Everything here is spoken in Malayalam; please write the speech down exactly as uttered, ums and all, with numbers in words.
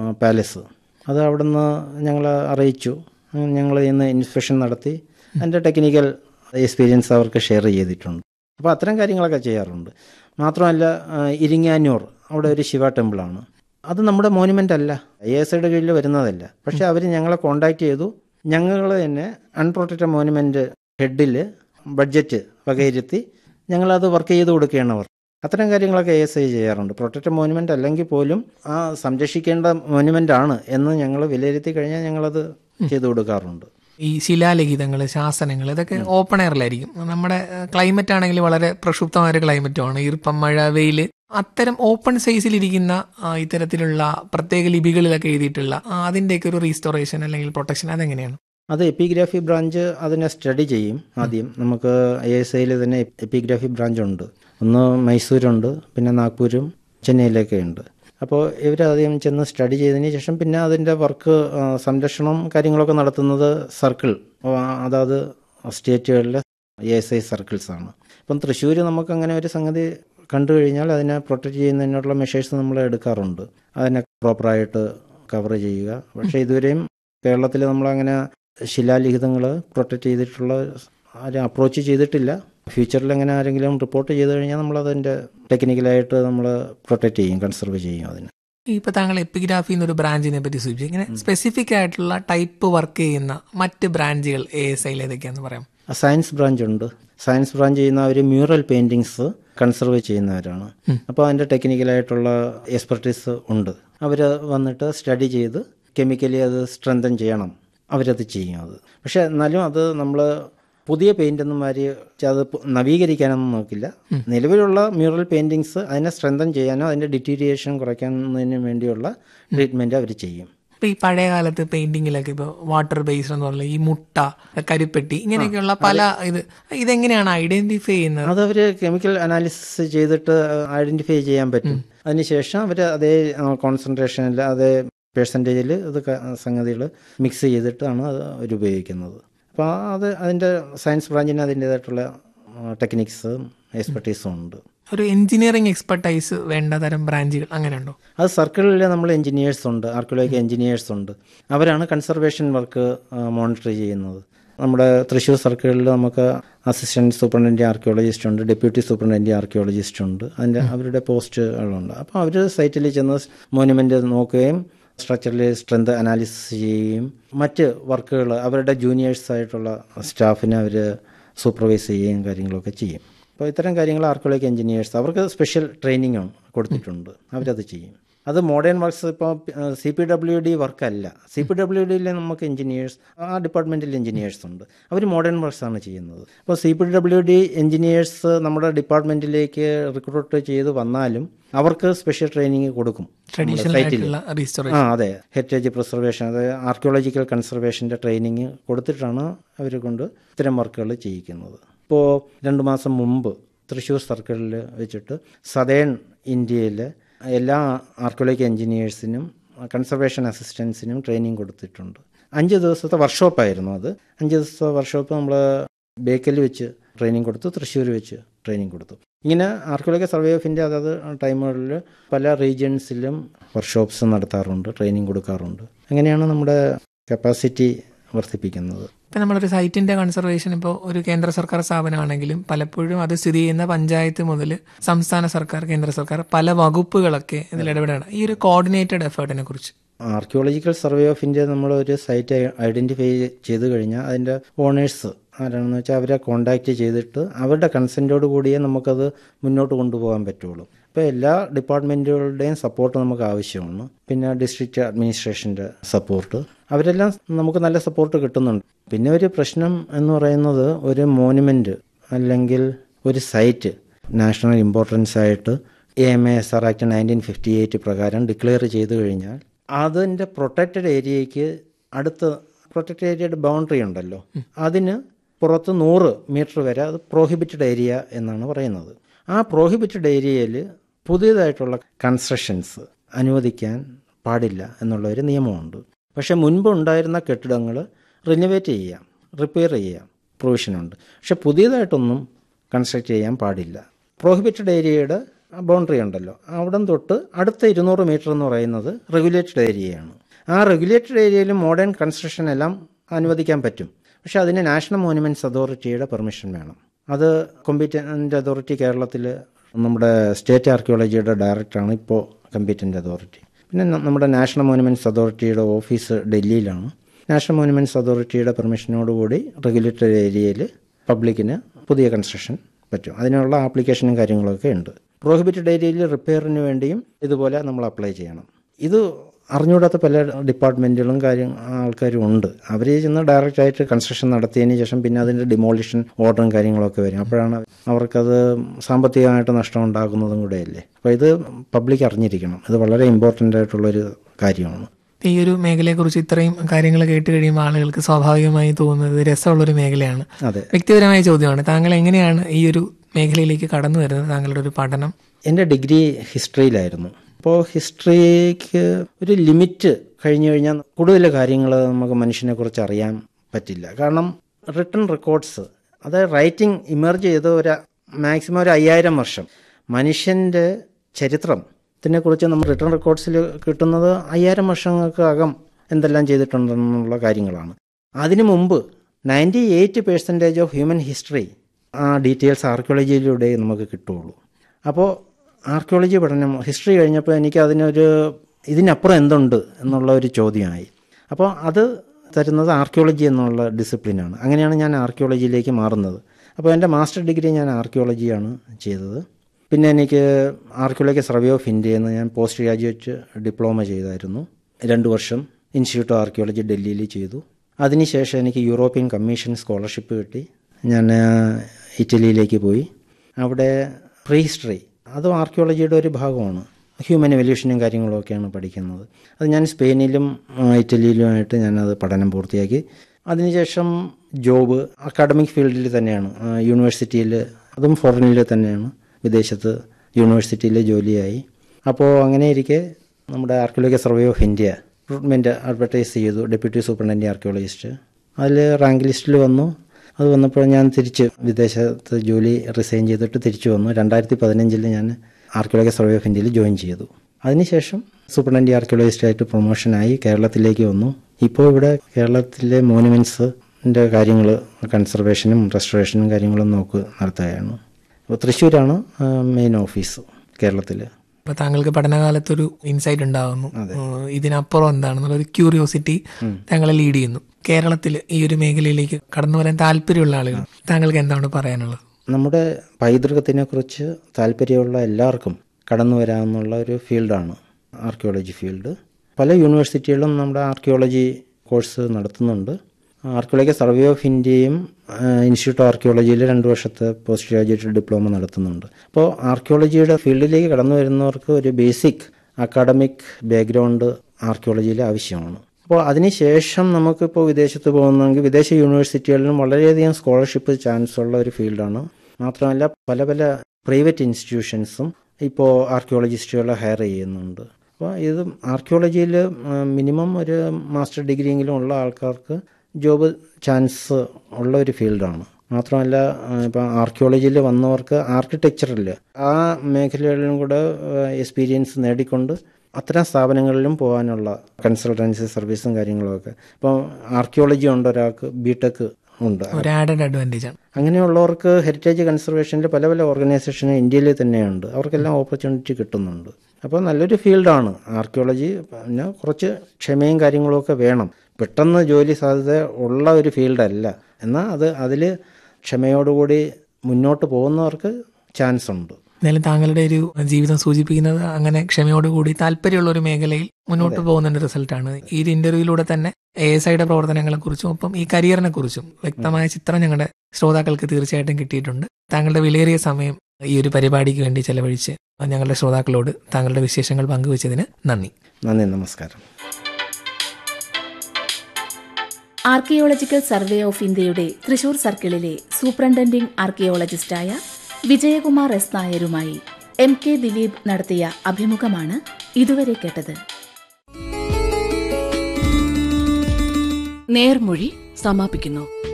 പാലസ്. അത് അവിടുന്ന് ഞങ്ങൾ അറിയിച്ചു. ഞങ്ങൾ ഇന്ന് ഇൻസ്പെക്ഷൻ നടത്തി അതിൻ്റെ ടെക്നിക്കൽ എക്സ്പീരിയൻസ് അവർക്ക് ഷെയർ ചെയ്തിട്ടുണ്ട്. അപ്പോൾ അത്തരം കാര്യങ്ങളൊക്കെ ചെയ്യാറുണ്ട്. മാത്രമല്ല ഇരിങ്ങാനൂർ അവിടെ ഒരു ശിവ ടെമ്പിളാണ്. അത് നമ്മുടെ മോനുമെൻ്റ് അല്ല, ഐ എസ് ഐയുടെ കീഴിൽ വരുന്നതല്ല. പക്ഷേ അവർ ഞങ്ങളെ കോൺടാക്റ്റ് ചെയ്തു. ഞങ്ങൾ തന്നെ അൺപ്രൊട്ടക്റ്റഡ് മോനുമെൻ്റ് ഹെഡിൽ ബഡ്ജറ്റ് വകയിരുത്തി ഞങ്ങളത് വർക്ക് ചെയ്ത് കൊടുക്കുകയാണ് അവർ. അത്തരം കാര്യങ്ങളൊക്കെ എ എസ് ഐ ചെയ്യാറുണ്ട്. പ്രൊട്ടക്റ്റഡ് മോനുമെൻ്റ് അല്ലെങ്കിൽ പോലും ആ സംരക്ഷിക്കേണ്ട മോനുമെൻ്റ് ആണ് എന്ന് ഞങ്ങൾ വിലയിരുത്തി കഴിഞ്ഞാൽ ഞങ്ങളത് ചെയ്തു കൊടുക്കാറുണ്ട്. ഈ ശിലാലിഖിതങ്ങൾ, ശാസനങ്ങൾ, ഇതൊക്കെ ഓപ്പൺ എയറിലായിരിക്കും. നമ്മുടെ ക്ലൈമറ്റ് ആണെങ്കിൽ വളരെ പ്രക്ഷുബ്ധമായ ഒരു ക്ലൈമറ്റുമാണ്, ഈർപ്പം, മഴ, വെയിൽ. അത്തരം ഓപ്പൺ സൈസിലിരിക്കുന്ന ഇത്തരത്തിലുള്ള പ്രത്യേക ലിപികളിലൊക്കെ എഴുതിയിട്ടുള്ള അതിൻ്റെയൊക്കെ ഒരു റീസ്റ്റോറേഷൻ അല്ലെങ്കിൽ പ്രൊട്ടക്ഷൻ അതെങ്ങനെയാണ്? അത് എപ്പിഗ്രാഫി ബ്രാഞ്ച് അതിനെ സ്റ്റഡി ചെയ്യും. ആദ്യം നമുക്ക് ഐ എസ് ഐയിൽ തന്നെ എപ്പിഗ്രാഫി ബ്രാഞ്ച് ഉണ്ട്. ഒന്ന് മൈസൂരുണ്ട്, പിന്നെ നാഗ്പൂരും ചെന്നൈയിലൊക്കെ ഉണ്ട്. അപ്പോൾ ഇവരാദ്യം ചെന്ന് സ്റ്റഡി ചെയ്തതിന് ശേഷം പിന്നെ അതിൻ്റെ വർക്ക് സംരക്ഷണം കാര്യങ്ങളൊക്കെ നടത്തുന്നത് സർക്കിൾ, അതായത് സ്റ്റേറ്റുകളിലെ എ എസ് ഐ സർക്കിൾസാണ്. ഇപ്പം തൃശ്ശൂർ നമുക്ക് അങ്ങനെ ഒരു സംഗതി കണ്ടു കഴിഞ്ഞാൽ അതിനെ പ്രൊട്ടക്റ്റ് ചെയ്യുന്നതിനുള്ള മെഷേഴ്സ് നമ്മൾ എടുക്കാറുണ്ട്, അതിനെ പ്രോപ്പറായിട്ട് കവർ ചെയ്യുക. പക്ഷേ ഇതുവരെയും കേരളത്തിൽ നമ്മളങ്ങനെ ശിലാലിഖിതങ്ങൾ പ്രൊട്ടക്റ്റ് ചെയ്തിട്ടുള്ള ആരും അപ്രോച്ച് ചെയ്തിട്ടില്ല. ഫ്യൂച്ചറിൽ അങ്ങനെ ആരെങ്കിലും റിപ്പോർട്ട് ചെയ്ത് കഴിഞ്ഞാൽ നമ്മളതിൻ്റെ ടെക്നിക്കലായിട്ട് നമ്മൾ പ്രൊട്ടക്റ്റ് ചെയ്യും, കൺസർവ് ചെയ്യും അതിന്. ഇപ്പോൾ താങ്കൾ എപ്പിഗ്രാഫി എന്നൊരു ബ്രാഞ്ചിനെ പറ്റി സൂചിപ്പിച്ചു. ഇങ്ങനെ സ്പെസിഫിക് ആയിട്ടുള്ള ടൈപ്പ് വർക്ക് ചെയ്യുന്ന മറ്റ് ബ്രാഞ്ചുകൾ എ എസ് ഐയിൽ ഏതൊക്കെയാണെന്ന് പറയാം? സയൻസ് ബ്രാഞ്ച് ഉണ്ട്. സയൻസ് ബ്രാഞ്ച് ചെയ്യുന്ന അവർ മ്യൂറൽ പെയിൻറ്റിങ്സ് കൺസർവ് ചെയ്യുന്നവരാണ്. അപ്പോൾ അതിൻ്റെ ടെക്നിക്കലായിട്ടുള്ള എക്സ്പെർട്ടീസ് ഉണ്ട്. അവർ വന്നിട്ട് സ്റ്റഡി ചെയ്ത് കെമിക്കലി അത് സ്ട്രെങ്തൻ ചെയ്യണം, അവരത് ചെയ്യും. അത് പക്ഷേ എന്നാലും അത് നമ്മൾ പുതിയ പെയിൻ്റൊന്നും മാറി അത് നവീകരിക്കാനൊന്നും നോക്കില്ല. നിലവിലുള്ള മ്യൂറൽ പെയിൻറ്റിങ്സ് അതിനെ സ്ട്രെങ്തൻ ചെയ്യാനോ അതിൻ്റെ ഡിറ്റീരിയേഷൻ കുറയ്ക്കുന്നതിന് വേണ്ടിയുള്ള ട്രീറ്റ്മെൻറ്റ് അവർ ചെയ്യും. ഇപ്പോൾ ഈ പഴയ കാലത്ത് പെയിന്റിങ്ങിലൊക്കെ ഇപ്പോൾ വാട്ടർ ബേസ്ഡ് എന്ന് പറഞ്ഞാൽ ഈ മുട്ട, കരിപ്പെട്ടി, ഇങ്ങനെയൊക്കെയുള്ള പല ഇത് ഇതെങ്ങനെയാണ് ഐഡന്റിഫൈ ചെയ്യുന്നത്? അത് അവർ കെമിക്കൽ അനാലിസിസ് ചെയ്തിട്ട് ഐഡന്റിഫൈ ചെയ്യാൻ പറ്റും. അതിനുശേഷം അവർ അതേ കോൺസെൻട്രേഷനിൽ അതേ പേഴ്സൻറ്റേജിൽ ഇത് സംഗതികൾ മിക്സ് ചെയ്തിട്ടാണ് അത് അവർ ഉപയോഗിക്കുന്നത്. അപ്പോൾ അത് അതിൻ്റെ സയൻസ് ബ്രാഞ്ചിന് അതിൻ്റേതായിട്ടുള്ള ടെക്നിക്സും എക്സ്പെർട്ടീസും ഉണ്ട്. ഒരു എഞ്ചിനീയറിംഗ് എക്സ്പെർട്ടൈസ് വേണ്ട തരം ബ്രാഞ്ചുകൾ അങ്ങനെയുണ്ടോ? അത് സർക്കിളിൽ നമ്മൾ എഞ്ചിനീയേഴ്സ് ഉണ്ട്, ആർക്കിയോളജി എഞ്ചിനീയേഴ്സ് ഉണ്ട്. അവരാണ് കൺസർവേഷൻ വർക്ക് മോണിറ്റർ ചെയ്യുന്നത്. നമ്മുടെ തൃശ്ശൂർ സർക്കിളിൽ നമുക്ക് അസിസ്റ്റൻറ്റ് സൂപ്രണ്ടൻ്റ് ആർക്കിയോളജിസ്റ്റ് ഉണ്ട്, ഡെപ്യൂട്ടി സൂപ്രണ്ടൻ്റ് ആർക്കിയോളജിസ്റ്റ് ഉണ്ട്. അതിൻ്റെ അവരുടെ പോസ്റ്റുകളുണ്ട്. അപ്പോൾ അവർ സൈറ്റിൽ ചെന്ന് മോനുമെൻ്റ് നോക്കുകയും സ്ട്രക്ചറൽ സ്ട്രെങ്ത് അനാലിസിസ് ചെയ്യുകയും മറ്റ് വർക്കുകൾ അവരുടെ ജൂനിയേഴ്സായിട്ടുള്ള സ്റ്റാഫിനെ അവർ സൂപ്പർവൈസ് ചെയ്യുകയും കാര്യങ്ങളൊക്കെ ചെയ്യും. അപ്പോൾ ഇത്തരം കാര്യങ്ങൾ ആർക്കിയോളജി എഞ്ചിനീയേഴ്സ് അവർക്ക് സ്പെഷ്യൽ ട്രെയിനിങ് കൊടുത്തിട്ടുണ്ട്, അവരത് ചെയ്യും. അത് മോഡേൺ വർക്ക്സ് ഇപ്പോൾ C P W D വർക്കല്ല. C P W ഡിയിൽ നമുക്ക് എഞ്ചിനീയേഴ്സ്, ആ ഡിപ്പാർട്ട്മെൻറ്റിൽ എഞ്ചിനീയേഴ്സ് ഉണ്ട്, അവർ മോഡേൺ വർക്ക്സാണ് ചെയ്യുന്നത്. അപ്പോൾ C P W D engineers നമ്മുടെ ഡിപ്പാർട്ട്മെൻറ്റിലേക്ക് റിക്രൂട്ട് ചെയ്ത് വന്നാലും അവർക്ക് സ്പെഷ്യൽ ട്രെയിനിങ് കൊടുക്കും സൈറ്റിൽ. ആ അതെ, ഹെറിറ്റേജ് പ്രിസർവേഷൻ, അതായത് ആർക്കിയോളജിക്കൽ കൺസർവേഷൻ്റെ ട്രെയിനിങ് കൊടുത്തിട്ടാണ് അവർ കൊണ്ട് ഇത്തരം വർക്കുകൾ ചെയ്യിക്കുന്നത്. ഇപ്പോൾ രണ്ട് മാസം മുമ്പ് തൃശ്ശൂർ സർക്കിളിൽ വെച്ചിട്ട് സതേൺ ഇന്ത്യയിൽ എല്ലാ ആർക്കിയോളജി എഞ്ചിനീയേഴ്സിനും കൺസർവേഷൻ അസിസ്റ്റൻസിനും ട്രെയിനിങ് കൊടുത്തിട്ടുണ്ട്. അഞ്ച് ദിവസത്തെ വർക്ക്ഷോപ്പായിരുന്നു അത്. അഞ്ച് ദിവസത്തെ വർക്ക്ഷോപ്പ് നമ്മൾ ബേക്കൽ വെച്ച് ട്രെയിനിങ് കൊടുത്തു, തൃശ്ശൂർ വെച്ച് ട്രെയിനിങ് കൊടുത്തു. ഇങ്ങനെ ആർക്കിയോളജി സർവേ ഓഫ് ഇന്ത്യ അതായത് ടൈമുകളിൽ പല റീജിയൻസിലും വർക്ക്ഷോപ്സ് നടത്താറുണ്ട്, ട്രെയിനിങ് കൊടുക്കാറുണ്ട്. അങ്ങനെയാണ് നമ്മുടെ കപ്പാസിറ്റി വർദ്ധിപ്പിക്കുന്നത്. ഇപ്പം നമ്മളൊരു സൈറ്റിൻ്റെ കൺസർവേഷൻ ഇപ്പോൾ ഒരു കേന്ദ്ര സർക്കാർ സ്ഥാപനമാണെങ്കിലും പലപ്പോഴും അത് സ്ഥിതി ചെയ്യുന്ന പഞ്ചായത്ത് മുതൽ സംസ്ഥാന സർക്കാർ, കേന്ദ്ര സർക്കാർ, പല വകുപ്പുകളൊക്കെ ഇതിൽ ഇടപെടാണ്. ഈ ഒരു കോർഡിനേറ്റഡ് എഫേർട്ടിനെ കുറിച്ച് ആർക്കിയോളജിക്കൽ സർവേ ഓഫ് ഇന്ത്യ നമ്മൾ ഒരു സൈറ്റ് ഐഡൻറ്റിഫൈ ചെയ്ത് കഴിഞ്ഞാൽ അതിൻ്റെ ഓണേഴ്സ് ആരാണെന്ന് വെച്ചാൽ അവരെ കോൺടാക്റ്റ് ചെയ്തിട്ട് അവരുടെ കൺസെൻറ്റോട് കൂടിയേ നമുക്കത് മുന്നോട്ട് കൊണ്ടുപോകാൻ പറ്റുള്ളൂ. ഇപ്പോൾ എല്ലാ ഡിപ്പാർട്ട്മെൻറ്റുകളുടെയും സപ്പോർട്ട് നമുക്ക് ആവശ്യമാണ്. പിന്നെ ഡിസ്ട്രിക്റ്റ് അഡ്മിനിസ്ട്രേഷൻ്റെ സപ്പോർട്ട്, അവരെല്ലാം നമുക്ക് നല്ല സപ്പോർട്ട് കിട്ടുന്നുണ്ട്. പിന്നെ ഒരു പ്രശ്നം എന്ന് പറയുന്നത് ഒരു മോനുമെൻറ്റ് അല്ലെങ്കിൽ ഒരു സൈറ്റ് നാഷണൽ ഇമ്പോർട്ടൻസ് ആയിട്ട് A M A S R act nineteen fifty eight പ്രകാരം ഡിക്ലെയർ ചെയ്ത് കഴിഞ്ഞാൽ അതിൻ്റെ പ്രൊട്ടക്റ്റഡ് ഏരിയയ്ക്ക് അടുത്ത് പ്രൊട്ടക്റ്റഡ് ഏരിയയുടെ ബൗണ്ടറി ഉണ്ടല്ലോ, അതിന് പുറത്ത് നൂറ് മീറ്റർ വരെ അത് പ്രോഹിബിറ്റഡ് ഏരിയ എന്നാണ് പറയുന്നത്. ആ പ്രോഹിബിറ്റഡ് ഏരിയയിൽ പുതിയതായിട്ടുള്ള കൺസ്ട്രക്ഷൻസ് അനുവദിക്കാൻ പാടില്ല എന്നുള്ള ഒരു നിയമമുണ്ട്. പക്ഷേ മുൻപ് ഉണ്ടായിരുന്ന കെട്ടിടങ്ങൾ റിനോവേറ്റ് ചെയ്യാം, റിപ്പയർ ചെയ്യാം, പ്രൊവിഷനുണ്ട്. പക്ഷെ പുതിയതായിട്ടൊന്നും കൺസ്ട്രക്റ്റ് ചെയ്യാൻ പാടില്ല. പ്രോഹിബിറ്റഡ് ഏരിയയുടെ ബൗണ്ടറി ഉണ്ടല്ലോ, അവിടം തൊട്ട് അടുത്ത ഇരുന്നൂറ് മീറ്റർ എന്ന് പറയുന്നത് റെഗുലേറ്റഡ് ഏരിയയാണ്. ആ റെഗുലേറ്റഡ് ഏരിയയിൽ മോഡേൺ കൺസ്ട്രക്ഷൻ എല്ലാം അനുവദിക്കാൻ പറ്റും. പക്ഷേ അതിന് നാഷണൽ മോണുമെൻറ്റ്സ് അതോറിറ്റിയുടെ പെർമിഷൻ വേണം. അത് കോമ്പീറ്റൻ്റ് അതോറിറ്റി കേരളത്തിൽ നമ്മുടെ സ്റ്റേറ്റ് ആർക്കിയോളജിയുടെ ഡയറക്ടറാണ് ഇപ്പോൾ കോമ്പീറ്റൻ്റ് അതോറിറ്റി. പിന്നെ നമ്മുടെ നാഷണൽ മോണുമെൻറ്റ്സ് അതോറിറ്റിയുടെ ഓഫീസ് ഡൽഹിയിലാണ്. നാഷണൽ മോണുമെൻറ്റ്സ് അതോറിറ്റിയുടെ പെർമിഷനോടുകൂടി റെഗുലേറ്റഡ് ഏരിയയിൽ പബ്ലിക്കിന് പുതിയ കൺസ്ട്രക്ഷൻ പറ്റും. അതിനുള്ള ആപ്ലിക്കേഷനും കാര്യങ്ങളൊക്കെ ഉണ്ട്. പ്രോഹിബിറ്റഡ് ഏരിയയിൽ റിപ്പയറിന് വേണ്ടിയും ഇതുപോലെ നമ്മൾ അപ്ലൈ ചെയ്യണം. ഇത് അറിഞ്ഞുകൂടാത്ത പല ഡിപ്പാർട്ട്മെൻറ്റുകളും കാര്യം ആൾക്കാരും ഉണ്ട്. അവർ ചെന്ന് ഡയറക്റ്റായിട്ട് കൺസ്ട്രക്ഷൻ നടത്തിയതിന് ശേഷം പിന്നെ അതിൻ്റെ ഡിമോളിഷൻ ഓർഡറും കാര്യങ്ങളൊക്കെ വരും. അപ്പോഴാണ് അവർക്കത് സാമ്പത്തികമായിട്ട് നഷ്ടം ഉണ്ടാകുന്നതും കൂടെയല്ലേ. അപ്പോൾ ഇത് പബ്ലിക് അറിഞ്ഞിരിക്കണം. ഇത് വളരെ ഇമ്പോർട്ടൻ്റ് ആയിട്ടുള്ളൊരു കാര്യമാണ്. ഈ ഒരു മേഖലയെക്കുറിച്ച് ഇത്രയും കാര്യങ്ങൾ കേട്ട് കഴിയുമ്പോൾ ആളുകൾക്ക് സ്വാഭാവികമായി തോന്നുന്നത് രസമുള്ളൊരു മേഖലയാണ്. അതെ, വ്യക്തിപരമായ ചോദ്യമാണ്, താങ്കൾ എങ്ങനെയാണ് ഈ ഒരു മേഖലയിലേക്ക് കടന്നു വരുന്നത്? താങ്കളുടെ ഒരു പഠനം? എൻ്റെ ഡിഗ്രി ഹിസ്റ്ററിയിലായിരുന്നു. അപ്പോൾ ഹിസ്റ്ററിക്ക് ഒരു ലിമിറ്റ് കഴിഞ്ഞു കഴിഞ്ഞാൽ കൂടുതൽ കാര്യങ്ങൾ നമുക്ക് മനുഷ്യനെ കുറിച്ച് അറിയാൻ പറ്റില്ല. കാരണം റിട്ടൺ റെക്കോർഡ്സ്, അതായത് റൈറ്റിംഗ് ഇമർജ് ചെയ്ത ഒരു മാക്സിമം ഒരു അയ്യായിരം വർഷം മനുഷ്യൻ്റെ ചരിത്രത്തിനെ കുറിച്ച് നമ്മൾ റിട്ടൺ റെക്കോർഡ്സിൽ കിട്ടുന്നത് അയ്യായിരം വർഷങ്ങൾക്ക് അകം എന്തെല്ലാം ചെയ്തിട്ടുണ്ടെന്നുള്ള കാര്യങ്ങളാണ്. അതിനു മുമ്പ് ninety eight percentage of human history ആ ഡീറ്റെയിൽസ് ആർക്കിയോളജിയിലൂടെ നമുക്ക് കിട്ടുകയുള്ളൂ. അപ്പോൾ ആർക്കിയോളജി പഠനം ഹിസ്റ്ററി കഴിഞ്ഞപ്പോൾ എനിക്ക് അതിനൊരു ഇതിനപ്പുറം എന്തുണ്ട് എന്നുള്ള ഒരു ചോദ്യമായി. അപ്പോൾ അത് തരുന്നത് ആർക്കിയോളജി എന്നുള്ള ഡിസിപ്ലിനാണ്. അങ്ങനെയാണ് ഞാൻ ആർക്കിയോളജിയിലേക്ക് മാറുന്നത്. അപ്പോൾ എൻ്റെ മാസ്റ്റർ ഡിഗ്രി ഞാൻ ആർക്കിയോളജിയാണ് ചെയ്തത്. പിന്നെ എനിക്ക് ആർക്കിയോളജി സർവേ ഓഫ് ഇന്ത്യയിൽ നിന്ന് ഞാൻ പോസ്റ്റ് ഗ്രാജുവേറ്റ് ഡിപ്ലോമ ചെയ്തായിരുന്നു. രണ്ട് വർഷം ഇൻസ്റ്റിറ്റ്യൂട്ട് ഓഫ് ആർക്കിയോളജി ഡൽഹിയിൽ ചെയ്തു. അതിനുശേഷം എനിക്ക് യൂറോപ്യൻ കമ്മീഷൻ സ്കോളർഷിപ്പ് കിട്ടി. ഞാൻ ഇറ്റലിയിലേക്ക് പോയി. അവിടെ പ്രീ ഹിസ്റ്ററി, അതും ആർക്കിയോളജിയുടെ ഒരു ഭാഗമാണ്. ഹ്യൂമൻ എവല്യൂഷനും കാര്യങ്ങളൊക്കെയാണ് പഠിക്കുന്നത്. അത് ഞാൻ സ്പെയിനിലും ഇറ്റലിയിലുമായിട്ട് ഞാനത് പഠനം പൂർത്തിയാക്കി. അതിനുശേഷം ജോബ് അക്കാഡമിക് ഫീൽഡിൽ തന്നെയാണ്, യൂണിവേഴ്സിറ്റിയിൽ, അതും ഫോറിനിൽ തന്നെയാണ്, വിദേശത്ത് യൂണിവേഴ്സിറ്റിയിൽ ജോലിയായി. അപ്പോൾ അങ്ങനെ ഇരിക്കെ നമ്മുടെ archaeology survey of India recruitment advertise ചെയ്തു, ഡെപ്യൂട്ടി സൂപ്രണ്ടൻ്റ് ആർക്കിയോളജിസ്റ്റ്. അതിൽ റാങ്ക് ലിസ്റ്റിൽ വന്നു. അത് വന്നപ്പോൾ ഞാൻ തിരിച്ച് വിദേശത്ത് ജോലി റിസൈൻ ചെയ്തിട്ട് തിരിച്ചു വന്നു. രണ്ടായിരത്തി പതിനഞ്ചിൽ ഞാൻ ആർക്കിയോളജി സർവേ ഓഫ് ഇന്ത്യയിൽ ജോയിൻ ചെയ്തു. അതിനുശേഷം സൂപ്രണ്ടൻ്റ് ആർക്കിയോളജിസ്റ്റായിട്ട് പ്രൊമോഷനായി കേരളത്തിലേക്ക് വന്നു. ഇപ്പോൾ ഇവിടെ കേരളത്തിലെ മോണുമെൻറ്റ്സിൻ്റെ കാര്യങ്ങൾ കൺസർവേഷനും റെസ്റ്റോറേഷനും കാര്യങ്ങളും നോക്ക് നടത്തുകയാണ്. അപ്പോൾ തൃശ്ശൂരാണ് മെയിൻ ഓഫീസ് കേരളത്തിൽ. അപ്പോൾ താങ്കൾക്ക് പഠനകാലത്തൊരു ഇൻസൈറ്റ് ഉണ്ടാകുന്നു, ഇതിനപ്പുറം എന്താണെന്നുള്ളൊരു ക്യൂരിയോസിറ്റി താങ്കളെ ലീഡ് ചെയ്യുന്നു. കേരളത്തിൽ ഈ ഒരു മേഖലയിലേക്ക് കടന്നു വരാൻ താല്പര്യമുള്ള ആളുകൾ താങ്കൾക്ക് എന്താണ് പറയാനുള്ളത്? നമ്മുടെ പൈതൃകത്തിനെ കുറിച്ച് താല്പര്യമുള്ള എല്ലാവർക്കും കടന്നു വരാമെന്നുള്ള ഒരു ഫീൽഡാണ് ആർക്കിയോളജി ഫീൽഡ്. പല യൂണിവേഴ്സിറ്റികളും നമ്മുടെ ആർക്കിയോളജി കോഴ്സ് നടത്തുന്നുണ്ട്. ആർക്കിയോളജി സർവേ ഓഫ് ഇന്ത്യയും ഇൻസ്റ്റിറ്റ്യൂട്ട് ഓഫ് ആർക്കിയോളജിയിൽ രണ്ട് വർഷത്തെ പോസ്റ്റ് ഗ്രാജുവേറ്റ് ഡിപ്ലോമ നടത്തുന്നുണ്ട്. അപ്പോൾ ആർക്കിയോളജിയുടെ ഫീൽഡിലേക്ക് കടന്നു വരുന്നവർക്ക് ഒരു ബേസിക് അക്കാഡമിക് ബാക്ക്ഗ്രൗണ്ട് ആർക്കിയോളജിയിൽ ആവശ്യമാണ്. അപ്പോൾ അതിനുശേഷം നമുക്കിപ്പോൾ വിദേശത്ത് പോകുന്നെങ്കിൽ വിദേശ യൂണിവേഴ്സിറ്റികളിലും വളരെയധികം സ്കോളർഷിപ്പ് ചാൻസ് ഉള്ള ഒരു ഫീൽഡാണ്. മാത്രമല്ല പല പല പ്രൈവറ്റ് ഇൻസ്റ്റിറ്റ്യൂഷൻസും ഇപ്പോൾ ആർക്കിയോളജിസ്റ്റുകളെ ഹയർ ചെയ്യുന്നുണ്ട്. അപ്പോൾ ഇത് ആർക്കിയോളജിയിൽ മിനിമം ഒരു മാസ്റ്റർ ഡിഗ്രിയെങ്കിലും ഉള്ള ആൾക്കാർക്ക് ജോബ് ചാൻസ് ഉള്ള ഒരു ഫീൽഡാണ്. മാത്രമല്ല ഇപ്പം ആർക്കിയോളജിയിൽ വന്നവർക്ക് ആർക്കിടെക്ചറിൽ ആ മേഖലകളിലും കൂടെ എക്സ്പീരിയൻസ് നേടിക്കൊണ്ട് അത്തരം സ്ഥാപനങ്ങളിലും പോകാനുള്ള കൺസൾട്ടൻസി സർവീസും കാര്യങ്ങളൊക്കെ. ഇപ്പോൾ ആർക്കിയോളജി ഉണ്ട് ഒരാൾക്ക്, ബി ടെക് ഉണ്ട്, ഒരു ആഡഡ് അഡ്വാൻറ്റേജ് ആണ്. അങ്ങനെയുള്ളവർക്ക് ഹെറിറ്റേജ് കൺസർവേഷനിൽ പല പല ഓർഗനൈസേഷൻ ഇന്ത്യയിൽ തന്നെയുണ്ട്, അവർക്കെല്ലാം ഓപ്പർച്യൂണിറ്റി കിട്ടുന്നുണ്ട്. അപ്പോൾ നല്ലൊരു ഫീൽഡാണ് ആർക്കിയോളജി. പിന്നെ കുറച്ച് ക്ഷമയും കാര്യങ്ങളൊക്കെ വേണം. പെട്ടെന്ന് ജോലി സാധ്യത ഉള്ള ഒരു ഫീൽഡല്ല. എന്നാൽ അത് അതിൽ ക്ഷമയോടുകൂടി മുന്നോട്ട് പോകുന്നവർക്ക് ചാൻസ് ഉണ്ട്. എന്നാലും താങ്കളുടെ ഒരു ജീവിതം സൂചിപ്പിക്കുന്നത് അങ്ങനെ ക്ഷമയോടുകൂടി താല്പര്യമുള്ള ഒരു മേഖലയിൽ മുന്നോട്ട് പോകുന്നതിന്റെ റിസൾട്ടാണ്. ഈ ഒരു ഇന്റർവ്യൂയിലൂടെ തന്നെ എ എസ് ഐയുടെ പ്രവർത്തനങ്ങളെ കുറിച്ചും ഒപ്പം ഈ കരിയറിനെ കുറിച്ചും വ്യക്തമായ ചിത്രം ഞങ്ങളുടെ ശ്രോതാക്കൾക്ക് തീർച്ചയായിട്ടും കിട്ടിയിട്ടുണ്ട്. താങ്കളുടെ വിലയേറിയ സമയം ഈ ഒരു പരിപാടിക്ക് വേണ്ടി ചെലവഴിച്ച് ഞങ്ങളുടെ ശ്രോതാക്കളോട് താങ്കളുടെ വിശേഷങ്ങൾ പങ്കുവച്ചതിന് നന്ദി. നന്ദി, നമസ്കാരം. ആർക്കിയോളജിക്കൽ സർവേ ഓഫ് ഇന്ത്യയുടെ Thrissur സർക്കിളിലെ സൂപ്രണ്ടന്റിംഗ് ആർക്കിയോളജിസ്റ്റായ Vijayakumar S നായരുമായി M K Dileep നടത്തിയ അഭിമുഖമാണ് ഇതുവരെ കേട്ടത്. നേർമൊഴി സമാപിക്കുന്നു.